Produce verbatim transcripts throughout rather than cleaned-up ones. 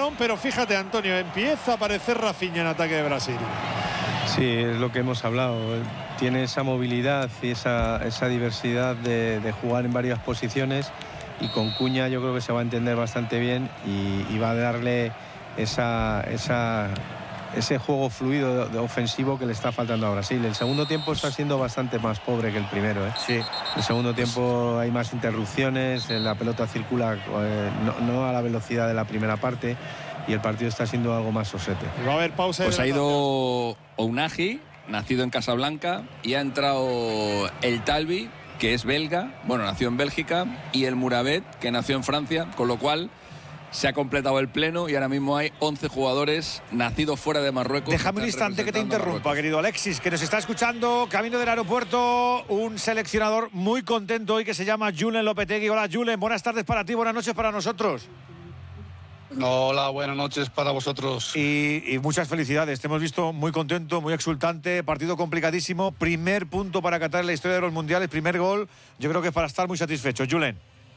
balón, pero fíjate, Antonio, empieza a aparecer Rafinha en ataque de Brasil. Sí, es lo que hemos hablado. Tiene esa movilidad y esa, esa diversidad de, de jugar en varias posiciones, y con Cunha yo creo que se va a entender bastante bien y, y va a darle esa, esa, ese juego fluido de, de ofensivo que le está faltando a Brasil. El segundo tiempo está siendo bastante más pobre que el primero, ¿eh? Sí. El segundo tiempo hay más interrupciones, la pelota circula eh, no, no a la velocidad de la primera parte, y el partido está siendo algo más sosete. Va a haber pausa. Pues ha ido Ounahi, nacido en Casablanca, y ha entrado el Talbi, que es belga, bueno, nació en Bélgica, y el Mourabet, que nació en Francia, con lo cual se ha completado el pleno y ahora mismo hay once jugadores nacidos fuera de Marruecos. Déjame un instante que te interrumpa, querido Alexis, que nos está escuchando camino del aeropuerto un seleccionador muy contento hoy que se llama Julen Lopetegui. Hola, Julen, buenas tardes para ti, buenas noches para nosotros. Hola, buenas noches para vosotros. Y, y muchas felicidades, te hemos visto muy contento, muy exultante, partido complicadísimo, primer punto para Qatar en la historia de los mundiales, primer gol, yo creo que es para estar muy satisfecho. Julen.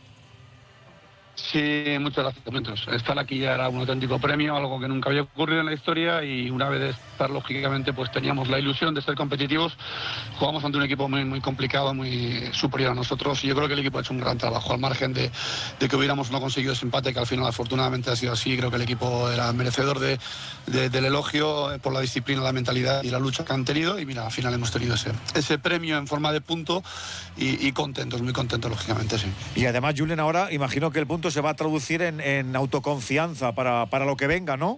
Sí, muchas gracias. Estar aquí ya era un auténtico premio, algo que nunca había ocurrido en la historia, y una vez de estar, lógicamente, pues teníamos la ilusión de ser competitivos. Jugamos ante un equipo muy, muy complicado, muy superior a nosotros, y yo creo que el equipo ha hecho un gran trabajo, al margen de, de que hubiéramos no conseguido ese empate, que al final afortunadamente ha sido así. Creo que el equipo era merecedor de, de, del elogio por la disciplina, la mentalidad y la lucha que han tenido, y mira, al final hemos tenido ese, ese premio en forma de punto, y, y contentos, muy contentos, lógicamente, sí. Y además, Julen, ahora imagino que el punto se va a traducir en, en autoconfianza para, para lo que venga, ¿no?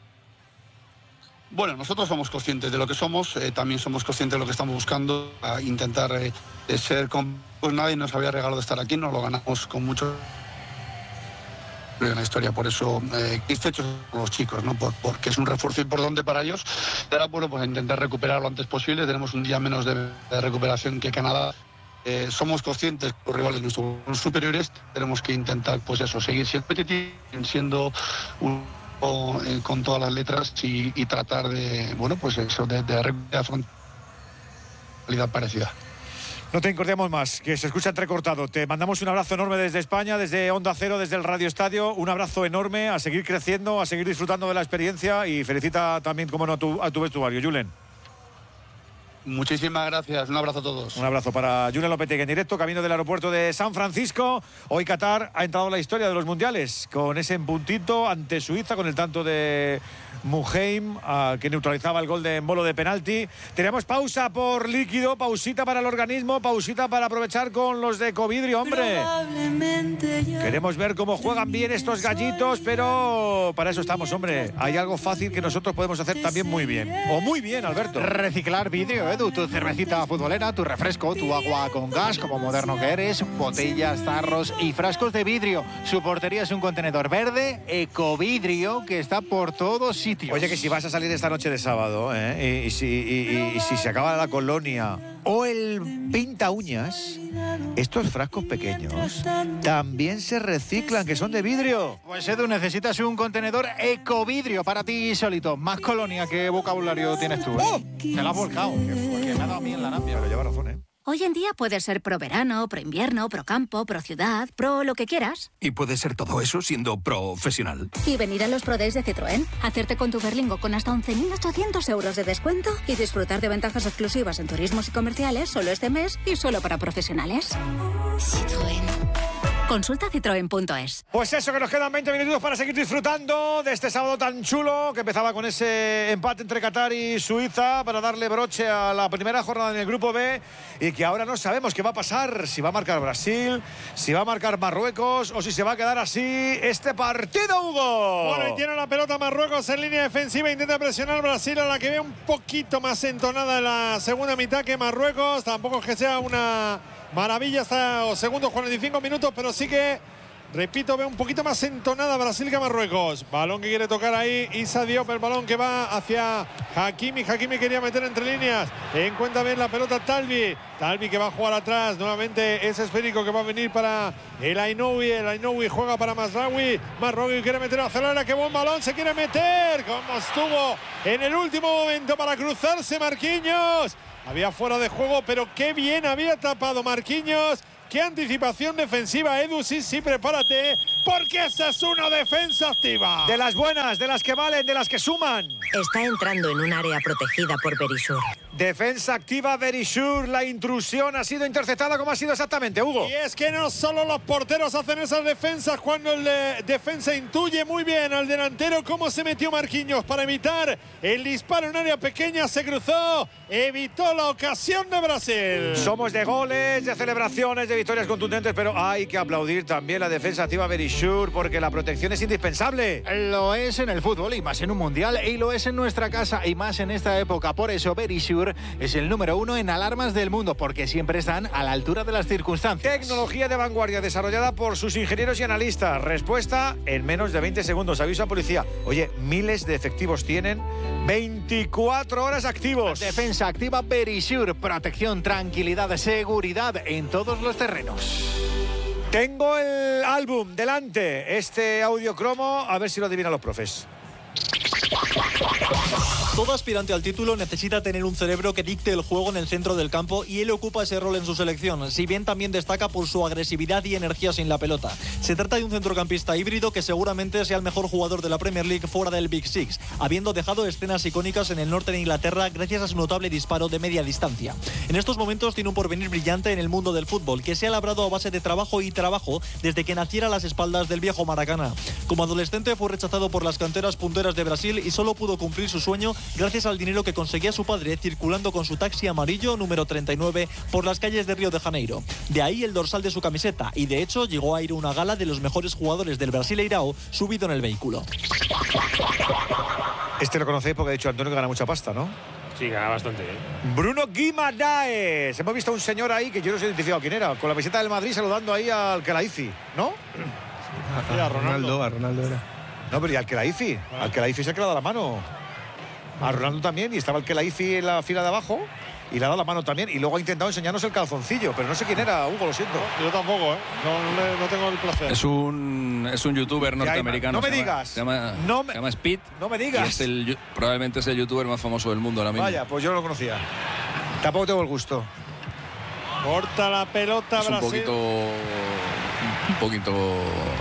Bueno, nosotros somos conscientes de lo que somos, eh, también somos conscientes de lo que estamos buscando, a intentar eh, ser con... Pues nadie nos había regalado estar aquí, nos lo ganamos con mucho en la historia, por eso eh, satisfechos con los chicos, ¿no? Por, porque es un refuerzo importante para ellos. Ahora, bueno, pues intentar recuperar lo antes posible. Tenemos un día menos de, de recuperación que Canadá. Eh, somos conscientes que los rivales nuestros son superiores, tenemos que intentar, pues eso, seguir siendo competitivos, siendo un, o, eh, con todas las letras, y, y tratar de, bueno, pues eso, de, de recuperar realidad parecida. No te incordiamos más, que se escucha entrecortado. Te mandamos un abrazo enorme desde España, desde Onda Cero, desde el Radio Estadio. Un abrazo enorme, a seguir creciendo, a seguir disfrutando de la experiencia, y felicita también, como no, a tu, a tu vestuario, Julen. Muchísimas gracias, un abrazo a todos. Un abrazo para Julen Lopetegui en directo, camino del aeropuerto de San Francisco. Hoy Qatar ha entrado en la historia de los mundiales con ese puntito ante Suiza, con el tanto de Muheim, uh, que neutralizaba el gol de Embolo de penalti. Tenemos pausa por líquido, pausita para el organismo, pausita para aprovechar con los de Ecovidrio, hombre. Queremos ver cómo juegan bien estos gallitos, pero para eso estamos, hombre. Hay algo fácil que nosotros podemos hacer también muy bien. O muy bien, Alberto. Reciclar vidrio, Edu, tu cervecita futbolera, tu refresco, tu agua con gas, como moderno que eres, botellas, tarros y frascos de vidrio. Su portería es un contenedor verde, Ecovidrio, que está por todos sitios. Oye, que si vas a salir esta noche de sábado, ¿eh? y, y, si, y, y, y si se acaba la colonia o el pinta uñas, estos frascos pequeños también se reciclan, que son de vidrio. Pues Edu, necesitas un contenedor Ecovidrio para ti solito. Más colonia, ¿qué vocabulario tienes tú? ¿Eh? Te lo has volcado, que, que me ha dado a mí en la nambia. Pero lleva razón, ¿eh? Hoy en día puedes ser pro verano, pro invierno, pro campo, pro ciudad, pro lo que quieras. Y puedes ser todo eso siendo profesional. Y venir a los Pro Days de Citroën, hacerte con tu Berlingo con hasta once mil ochocientos euros de descuento y disfrutar de ventajas exclusivas en turismos y comerciales solo este mes y solo para profesionales. Citroën. Consulta citroen punto es. Pues eso, que nos quedan veinte minutos para seguir disfrutando de este sábado tan chulo, que empezaba con ese empate entre Qatar y Suiza para darle broche a la primera jornada en el Grupo B, y que ahora no sabemos qué va a pasar, si va a marcar Brasil, si va a marcar Marruecos o si se va a quedar así este partido, Hugo. Bueno, y tiene la pelota Marruecos en línea defensiva, intenta presionar Brasil, a la que ve un poquito más entonada en la segunda mitad que Marruecos. Tampoco es que sea una maravilla hasta los segundos cuarenta y cinco minutos, pero sí que, repito, ve un poquito más entonada Brasil que Marruecos. Balón que quiere tocar ahí Issa Diop, el balón que va hacia Hakimi. Hakimi quería meter entre líneas, encuentra bien la pelota Talbi. Talbi que va a jugar atrás, nuevamente ese esférico que va a venir para el Ainoui. El Ainoui juega para Mazraoui. Mazraoui quiere meter a Acelera, qué buen balón, se quiere meter, como estuvo en el último momento para cruzarse Marquinhos. Había fuera de juego, pero qué bien había tapado Marquinhos. Qué anticipación defensiva, Edu. Sí, sí, prepárate, porque esa es una defensa activa. De las buenas, de las que valen, de las que suman. Está entrando en un área protegida por Verisure. Defensa activa Verisure. La intrusión ha sido interceptada. ¿Cómo ha sido exactamente, Hugo? Y es que no solo los porteros hacen esas defensas cuando el eh, defensa intuye muy bien al delantero cómo se metió Marquinhos para evitar el disparo en área pequeña. Se cruzó, evitó la ocasión de Brasil. Somos de goles, de celebraciones, de victorias contundentes, pero hay que aplaudir también la defensa activa Verisure porque la protección es indispensable. Lo es en el fútbol y más en un mundial, y lo es en nuestra casa y más en esta época. Por eso Verisure es el número uno en alarmas del mundo, porque siempre están a la altura de las circunstancias. Tecnología de vanguardia desarrollada por sus ingenieros y analistas. Respuesta en menos de veinte segundos. Aviso a policía. Oye, miles de efectivos tienen. veinticuatro horas activos. Defensa activa Verisure. Protección, tranquilidad, seguridad en todos los terrenos. Tengo el álbum delante. Este audio cromo, a ver si lo adivinan los profes. Todo aspirante al título necesita tener un cerebro que dicte el juego en el centro del campo, y él ocupa ese rol en su selección, si bien también destaca por su agresividad y energía sin la pelota. Se trata de un centrocampista híbrido que seguramente sea el mejor jugador de la Premier League fuera del Big Six, habiendo dejado escenas icónicas en el norte de Inglaterra gracias a su notable disparo de media distancia. En estos momentos tiene un porvenir brillante en el mundo del fútbol, que se ha labrado a base de trabajo y trabajo desde que naciera a las espaldas del viejo Maracaná. Como adolescente fue rechazado por las canteras punteras de Brasil y solo pudo cumplir su sueño gracias al dinero que conseguía su padre circulando con su taxi amarillo número treinta y nueve por las calles de Río de Janeiro. De ahí el dorsal de su camiseta, y de hecho llegó a ir a una gala de los mejores jugadores del Brasileirao subido en el vehículo. Este lo conocéis porque ha dicho Antonio que gana mucha pasta, ¿no? Sí, gana bastante, ¿eh? Bruno Guimaraes. Hemos visto a un señor ahí que yo no sé identificado quién era, con la camiseta del Madrid saludando ahí al Kelaifi, ¿no? A, a, a Ronaldo, a Ronaldo era. No, pero ¿y al Kelaifi? Al Kelaifi se ha quedado la mano. A Ronaldo también, y estaba el Kelaifi en la fila de abajo y le ha dado la mano también, y luego ha intentado enseñarnos el calzoncillo, pero no sé quién era, Hugo, lo siento. Yo tampoco, ¿eh? No, no, le, no tengo el placer. Es un, es un youtuber norteamericano. No me se digas. Llama, se llama, no me, se llama Speed. No me digas. Y es el, probablemente es el youtuber más famoso del mundo ahora mismo. Vaya, pues yo no lo conocía. Tampoco tengo el gusto. Corta la pelota, es Brasil. un poquito... Un poquito...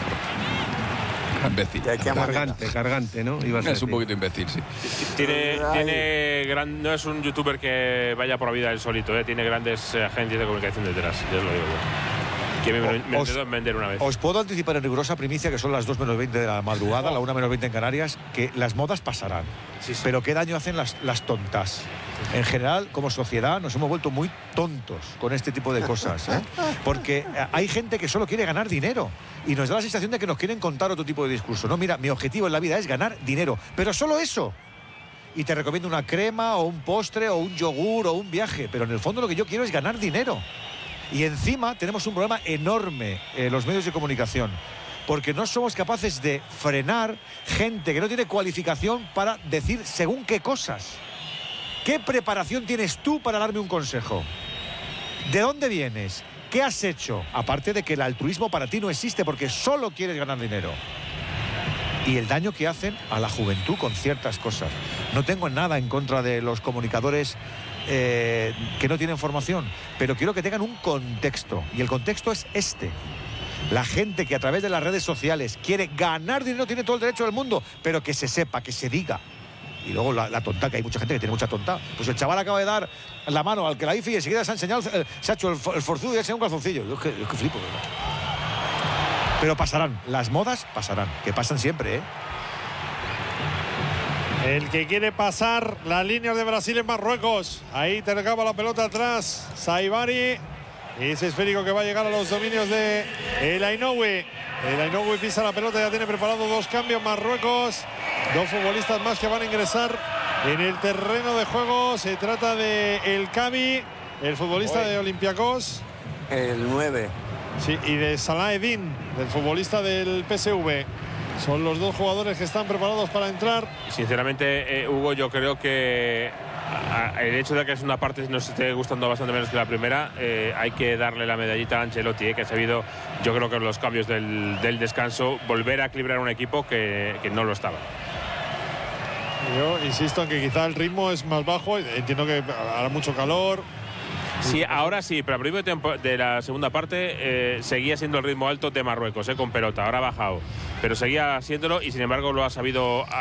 imbécil. Cargante, cargante, ¿no? Iba a ser, es un tío. poquito imbécil, sí. Tiene, tiene gran, no es un youtuber que vaya por la vida él solito, ¿eh? Tiene grandes eh, agencias de comunicación detrás, ya os lo digo yo. Que me, me, me os, vender una vez. Os puedo anticipar en rigurosa primicia, que son las dos menos veinte de la madrugada, la una menos veinte en Canarias, que las modas pasarán. Sí, sí. Pero qué daño hacen las, las tontas. En general, como sociedad, nos hemos vuelto muy tontos con este tipo de cosas, ¿eh? Porque hay gente que solo quiere ganar dinero y nos da la sensación de que nos quieren contar otro tipo de discurso. No, mira, mi objetivo en la vida es ganar dinero, pero solo eso. Y te recomiendo una crema o un postre o un yogur o un viaje, pero en el fondo lo que yo quiero es ganar dinero. Y encima tenemos un problema enorme en los medios de comunicación, porque no somos capaces de frenar gente que no tiene cualificación para decir según qué cosas. ¿Qué preparación tienes tú para darme un consejo? ¿De dónde vienes? ¿Qué has hecho? Aparte de que el altruismo para ti no existe porque solo quieres ganar dinero. Y el daño que hacen a la juventud con ciertas cosas. No tengo nada en contra de los comunicadores eh, que no tienen formación, pero quiero que tengan un contexto. Y el contexto es este. La gente que a través de las redes sociales quiere ganar dinero tiene todo el derecho del mundo, pero que se sepa, que se diga. Y luego la, la tonta, que hay mucha gente que tiene mucha tonta. Pues el chaval acaba de dar la mano al Kelaifi y enseguida se ha enseñado, eh, se ha hecho el, el forzudo y ha enseñado un calzoncillo. Yo es que, yo es que flipo, ¿verdad? Pero pasarán, las modas pasarán, que pasan siempre, ¿eh? El que quiere pasar las líneas de Brasil en Marruecos. Ahí te acaba la pelota atrás, Saibari. Ese esférico que va a llegar a los dominios de El Ainoue. El Ainoue pisa la pelota, ya tiene preparado dos cambios Marruecos. Dos futbolistas más que van a ingresar en el terreno de juego. Se trata de El Kabi, el futbolista Oye. de Olympiacos. El nueve. Sí, y de Salah Eddin, el futbolista del P S V. Son los dos jugadores que están preparados para entrar. Sinceramente, eh, Hugo, yo creo que a, a, el hecho de que es una parte nos esté gustando bastante menos que la primera, eh, hay que darle la medallita a Ancelotti, eh, que ha sabido, yo creo que en los cambios del, del descanso, volver a equilibrar un equipo que, que no lo estaba. Yo insisto en que quizá el ritmo es más bajo. Entiendo que hará mucho calor. Sí, ahora sí, pero al principio de la segunda parte eh, seguía siendo el ritmo alto de Marruecos, eh, con pelota. Ahora ha bajado, pero seguía siéndolo y sin embargo lo ha sabido